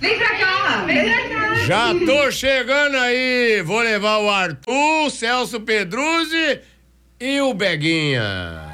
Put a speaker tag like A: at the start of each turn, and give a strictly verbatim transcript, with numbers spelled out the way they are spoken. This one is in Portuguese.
A: Vem pra cá, vem pra cá.
B: Já tô chegando aí. Vou levar o Arthur, Celso Pedruzzi e o Beguinha.